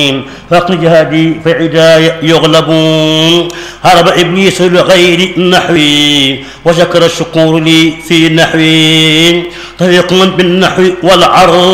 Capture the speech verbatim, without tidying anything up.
فاقن جهادي فعداي يغلبون. هرب إبليس لغير نحوي وشكر الشكور لي في نحوي. طريق بالنحو والعرض